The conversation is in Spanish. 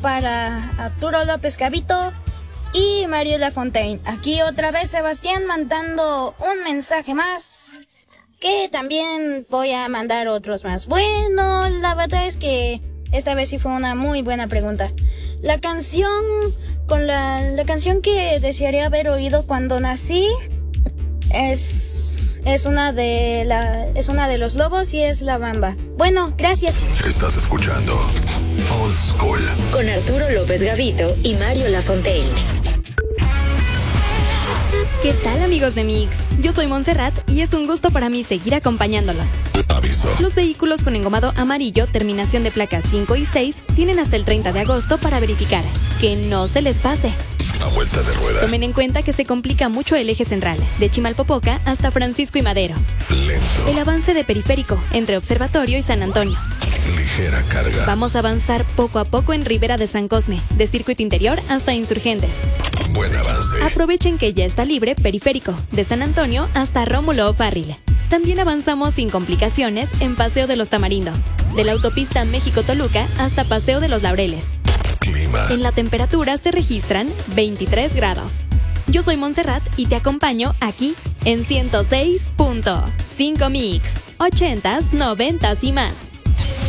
para Arturo López Gavito y Mario Lafontaine. Aquí otra vez Sebastián mandando un mensaje más, que también voy a mandar otros más. Bueno, la verdad es que esta vez sí fue una muy buena pregunta. La canción que desearía haber oído cuando nací es una de Los Lobos y es La Bamba. Bueno, gracias. Estás escuchando Old School con Arturo López Gavito y Mario Lafontaine. ¿Qué tal, amigos de Mix? Yo soy Montserrat y es un gusto para mí seguir acompañándolos. Aviso. Los vehículos con engomado amarillo, terminación de placas 5 y 6, tienen hasta el 30 de agosto para verificar. Que no se les pase. A vuelta de rueda. Tomen en cuenta que se complica mucho el eje central, de Chimalpopoca hasta Francisco y Madero. Lento. El avance de periférico, entre Observatorio y San Antonio. Ligera carga. Vamos a avanzar poco a poco en Ribera de San Cosme, de Circuito Interior hasta Insurgentes. Buen avance. Aprovechen que ya está libre periférico, de San Antonio hasta Rómulo O'Farrill. También avanzamos sin complicaciones en Paseo de los Tamarindos, de la autopista México-Toluca hasta Paseo de los Laureles. Clima. En la temperatura se registran 23 grados. Yo soy Montserrat y te acompaño aquí en 106.5 Mix, 80s, 90s y más.